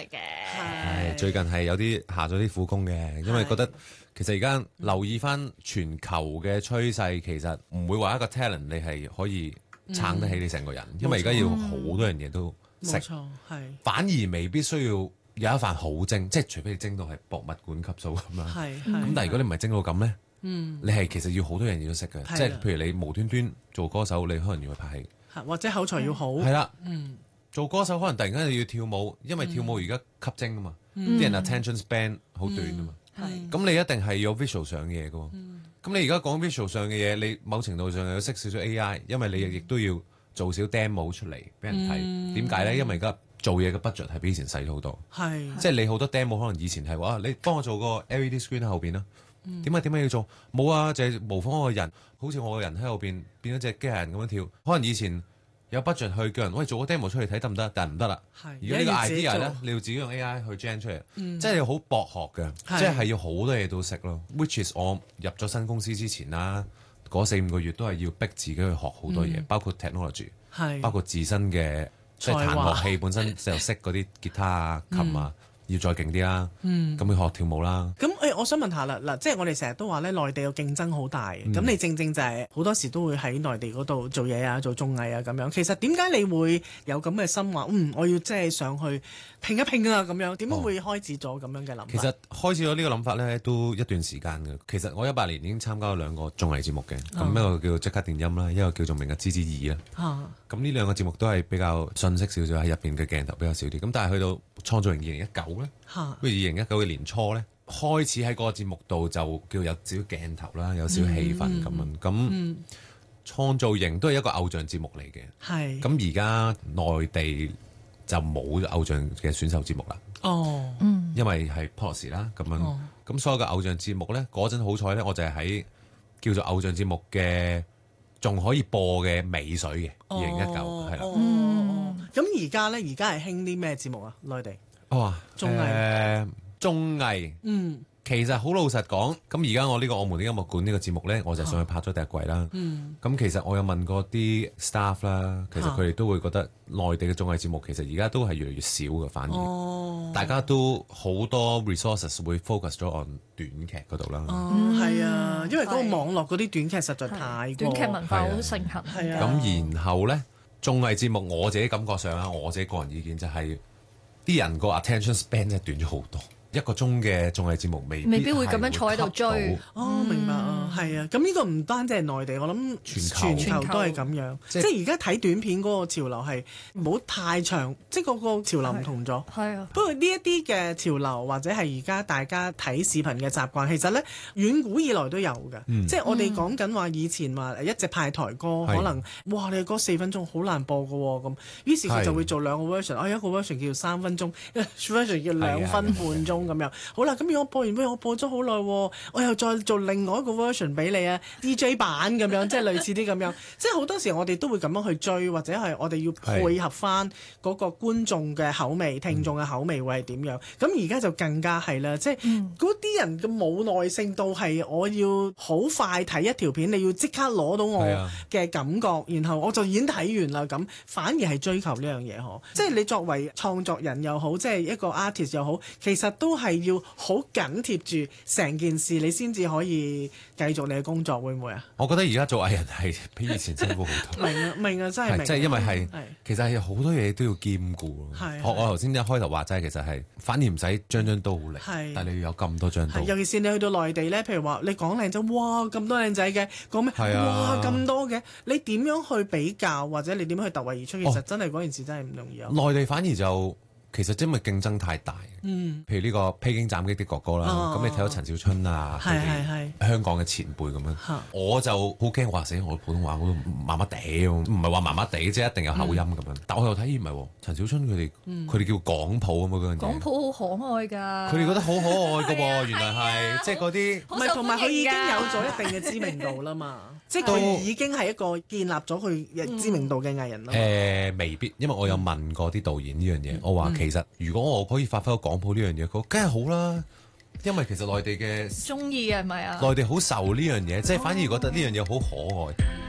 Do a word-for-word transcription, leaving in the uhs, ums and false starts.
嘅。 係最近係有啲下咗啲苦功嘅，因為覺得其實而家留意翻全球嘅趨勢，其實唔會話一個 talent 你係可以撐得起你成個人，嗯、因為而家要好多樣嘢都識，反而未必需要有一份好精，即係除非你精到係博物館級數咁樣。咁但係如果你唔係精到咁咧，嗯、你係其實要好多樣嘢都識嘅，即係譬如你無端端做歌手，你可能要去拍戲， 或者口才要好。係啦，嗯。做歌手可能突然間你要跳舞，因為跳舞而家吸睛啊嘛，啲、嗯、人 attention span 好短啊嘛，咁、嗯、你一定係有 visual 上嘅嘢嘅喎。咁、嗯、你而家講 visual 上嘅嘢，你某程度上又要識少少 A I， 因為你亦都要做少 demo 出嚟俾人睇。點解咧？因為而家做嘢嘅 budget 係比以前細咗好多，即係你好多 demo 可能以前係話你幫我做個 L E D screen 喺後邊啦，點解點解要做？冇啊，就係、是、模仿我個人，好似我個人喺後邊變咗隻機械人咁樣跳。可能以前有 budget 去叫人喂做個 demo 出嚟睇得唔得？但係唔得啦。如果呢個 idea 咧，你要自己用 A I 去 gen 出嚟，嗯、即係要好博學嘅，即係要好多嘢都識咯。Which is 我入咗新公司之前啦，嗰四五個月都係要逼自己去學好多嘢，嗯、包括 technology， 包括自身嘅即係彈樂器本身就識嗰啲吉他啊、琴啊。嗯要再勁啲啦，咁、嗯、要學跳舞啦。 咁誒、欸，我想問下啦，嗱，即係我哋成日都話咧，內地嘅競爭好大，咁、嗯、你正正就係好多時都會喺內地嗰度做嘢啊，做綜藝啊咁樣。其實點解你會有咁嘅心話？嗯，我要即係上去拼一拼啊咁樣。點解會開始咗咁樣嘅諗法？ 其實開始咗呢個諗法咧，都一段時間嘅。其實我一八年已經參加咗兩個綜藝節目嘅，咁、啊、一個叫做即刻電音啦，一個叫做明日之子二啦。啊咁呢兩個節目都係比較信息少少，喺入邊嘅鏡頭比較少啲。咁但係去到創造營二零一九咧，跟住二零一九嘅年初咧，開始喺嗰個節目度就叫有少少鏡頭啦，有少少氣氛咁樣。咁、嗯嗯、創造營都係一個偶像節目嚟嘅。係。咁而家內地就冇偶像嘅選秀節目啦。哦。嗯。因為係 Pose 啦咁樣。哦。咁所有嘅偶像節目咧，嗰陣好彩咧，我就係喺叫做偶像節目嘅。仲可以播嘅尾水嘅二零一九係啦。 哦，咁而家咧，而家係興啲咩節目啊？內地哦，綜藝誒綜藝，嗯，其實好老實講，咁而家我呢個我們的音樂館呢個節目咧，我就上去拍咗第一季啦。嗯，咁其實我有問過啲 staff 啦，其實佢哋都會覺得內地嘅綜藝節目其實而家都係越嚟越少嘅，反而，哦，大家都好多 resources 會 focus 咗 on 短劇嗰度啦。 哦，係啊，因為嗰個網絡嗰啲短劇實在太過， 短劇文化好盛行。係啊。 咁然後咧，綜藝節目我自己感覺上啊，我自己個人意見就係啲人個 attention span 真係短咗好多。一個鐘嘅綜藝節目未必未必會咁樣坐喺度追。 哦，明白啊，係啊。咁呢個唔單止係內地，我諗全球都係咁樣。即係而家睇短片嗰個潮流係唔好太長，即係嗰個潮流唔同咗。係啊。不過呢一啲嘅潮流或者係而家大家睇視頻嘅習慣，其實咧遠古以來都有嘅。嗯、即係我哋講緊話以前話一隻派台歌，可能哇你嗰四分鐘好難播㗎喎咁，於是佢就會做兩個 version，啊一個 version 叫三分鐘，一個 version 叫兩分半鐘。咁樣好啦，咁如果我播完，喂，我播咗好耐，我又再做另外一個 version 俾你啊 ，D J 版咁樣，即係類似啲咁樣，即係好多時我哋都會咁樣去追，或者係我哋要配合翻嗰個觀眾嘅口味、聽眾嘅口味會係點樣？咁而家就更加係啦，即係嗰啲人嘅冇耐性到係我要好快睇一條片，你要即刻攞到我嘅感覺，然後我就已經睇完啦，咁反而係追求呢樣嘢嗬，即係你作為創作人又好，即係一個 artist 又好，其實都係要好緊貼住成件事，你先至可以繼續你嘅工作，會唔會啊？ 我覺得而家做藝人係比以前辛苦好多。 明啊，明啊，真係明。 即係因為係，其實係好多嘢都要兼顧。係。我我頭先一開頭話齋，其實係反而唔使張張都好靚，但係你要有咁多張都。 尤其是你去到內地咧，譬如話你講靚仔，哇咁多靚仔嘅，講咩？哇咁多嘅，你點樣去比較，或者你點樣去突圍而出？其實真係嗰件事真係唔容易啊。 內地反而就。其實因為競爭太大，嗯，譬如呢個《披荊斬棘的哥哥》啦，咁你睇到陳小春啊，佢哋香港嘅前輩咁樣，我就好驚話死我普通話我都麻麻地，唔係話麻麻地，即係一定有口音咁樣。但我又睇唔係喎，陳小春佢哋佢哋叫港普咁嗰樣嘢， 港普好可愛㗎， 佢哋覺得好可愛㗎喎，原來係即係嗰啲， 唔係同埋佢已經有咗一定嘅知名度啦嘛，即係佢已經係一個建立咗佢知名度嘅藝人啦。 誒未必，因為我有問過啲導演呢樣嘢，我話其實如果我可以發揮到港普呢樣嘢，佢梗係好啦。因為其實內地嘅中意係咪啊？ 內地好受呢樣嘢，即係反而覺得呢樣嘢好可愛。